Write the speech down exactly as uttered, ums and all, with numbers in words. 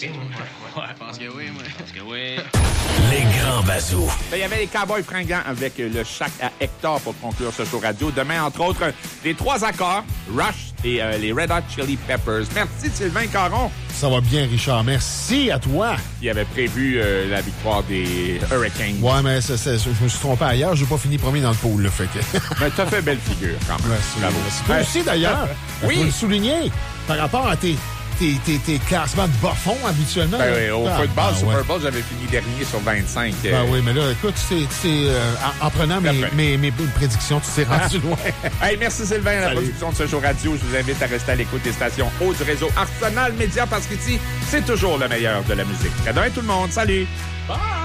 aussi. Ouais, ouais, je pense que oui, moi. Je pense que oui. Les grands bazous. Il y avait les Cowboys fringants avec le Shack à Hector pour conclure ce show radio. Demain, entre autres, les trois accords, Rush et euh, les Red Hot Chili Peppers. Merci Sylvain Caron. Ça va bien, Richard. Merci à toi. Qui avait prévu euh, la victoire des Hurricanes. Ouais, mais c'est, c'est, je me suis trompé ailleurs. J'ai pas fini premier dans le pool, là, fait que... Mais t'as fait belle figure, quand même. Merci. Bravo. Toi aussi, d'ailleurs. Oui. Faut le souligner par rapport à tes... Tes, tes, tes classements de bas fond habituellement. Ben oui, au ah, football, ben Super ouais. Bowl, j'avais fini dernier sur vingt-cinq. Euh... Ben oui, mais là, écoute, c'est, c'est, euh, en, en prenant mes, mes, mes prédictions, tu t'es rendu loin. Hey, merci Sylvain à la Salut. production de ce show radio. Je vous invite à rester à l'écoute des stations haut du réseau Arsenal Média parce qu'ici, c'est toujours le meilleur de la musique. À demain tout le monde. Salut! Bye!